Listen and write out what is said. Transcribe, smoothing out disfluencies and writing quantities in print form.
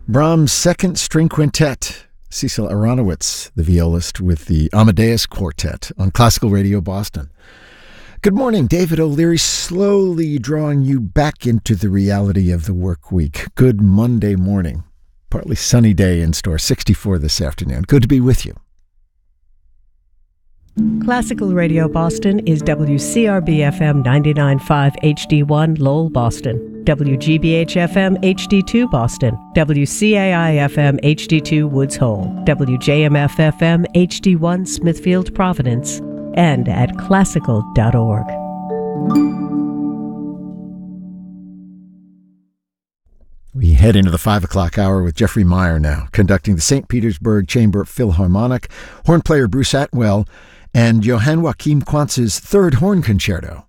Brahms' Second String Quintet. Cecil Aronowitz, the violist, with the Amadeus Quartet on Classical Radio Boston. Good morning, David O'Leary, slowly drawing you back into the reality of the work week. Good Monday morning. Partly sunny day in store, 64 this afternoon. Good to be with you. Classical Radio Boston is WCRB-FM 99.5 HD1 Lowell, Boston, WGBH-FM HD2 Boston, WCAI-FM HD2 Woods Hole, WJMF-FM HD1 Smithfield, Providence, and at classical.org. We head into the 5 o'clock hour with Jeffrey Meyer now, conducting the St. Petersburg Chamber Philharmonic, horn player Bruce Atwell, and Johann Joachim Quantz's Third Horn Concerto.